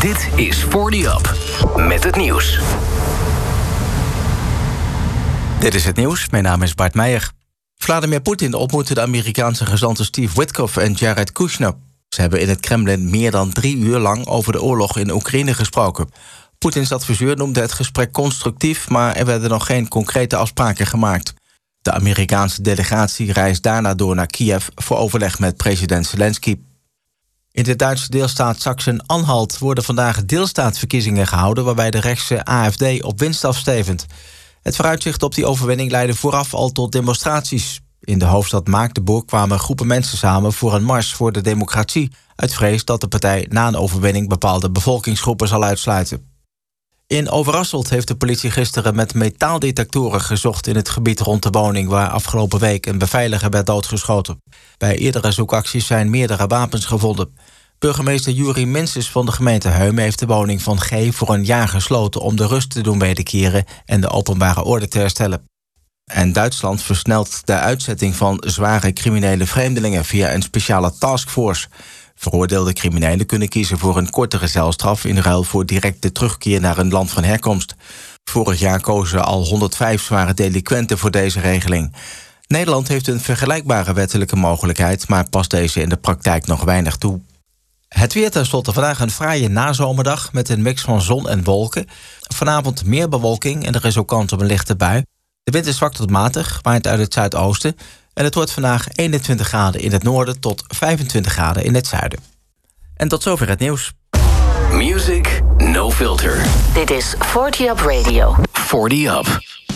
Dit is 40 Up met het nieuws. Dit is het nieuws, mijn naam is Bart Meijer. Vladimir Poetin ontmoette de Amerikaanse gezanten Steve Witkoff en Jared Kushner. Ze hebben in het Kremlin meer dan 3 uur lang over de oorlog in Oekraïne gesproken. Poetins adviseur noemde het gesprek constructief, maar er werden nog geen concrete afspraken gemaakt. De Amerikaanse delegatie reist daarna door naar Kiev voor overleg met president Zelensky. In de Duitse deelstaat Sachsen-Anhalt worden vandaag deelstaatsverkiezingen gehouden, waarbij de rechtse AfD op winst afstevend. Het vooruitzicht op die overwinning leidde vooraf al tot demonstraties. In de hoofdstad Magdeburg kwamen groepen mensen samen voor een mars voor de democratie, uit vrees dat de partij na een overwinning bepaalde bevolkingsgroepen zal uitsluiten. In Overasselt heeft de politie gisteren met metaaldetectoren gezocht in het gebied rond de woning waar afgelopen week een beveiliger werd doodgeschoten. Bij eerdere zoekacties zijn meerdere wapens gevonden. Burgemeester Jurie Minstens van de gemeente Heumen heeft de woning van G voor een jaar gesloten om de rust te doen wederkeren en de openbare orde te herstellen. En Duitsland versnelt de uitzetting van zware criminele vreemdelingen via een speciale taskforce. Veroordeelde criminelen kunnen kiezen voor een kortere celstraf in ruil voor directe terugkeer naar een land van herkomst. Vorig jaar kozen al 105 zware delinquenten voor deze regeling. Nederland heeft een vergelijkbare wettelijke mogelijkheid, maar past deze in de praktijk nog weinig toe. Het weer tenslotte vandaag een fraaie nazomerdag met een mix van zon en wolken. Vanavond meer bewolking en er is ook kans op een lichte bui. De wind is zwak tot matig, waait uit het zuidoosten. En het wordt vandaag 21 graden in het noorden tot 25 graden in het zuiden. En tot zover het nieuws. Music No Filter. Dit is 40 Up Radio. 40 Up.